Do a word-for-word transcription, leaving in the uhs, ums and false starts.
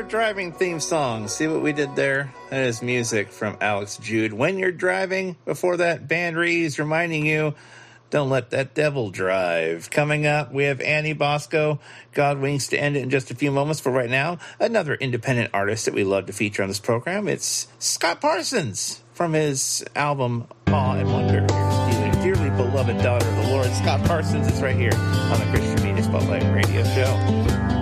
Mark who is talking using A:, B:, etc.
A: driving theme song. See what we did there? That is music from Alex Jude. When you're driving, before that, Band Rees reminding you, don't let that devil drive. Coming up, we have Annie Bosco. God winks to end it in just a few moments. For right now, another independent artist that we love to feature on this program. It's Scott Parsons from his album Awe and Wonder. Dearly, dearly beloved daughter of the Lord, Scott Parsons is right here on the Christian Media Spotlight Radio Show.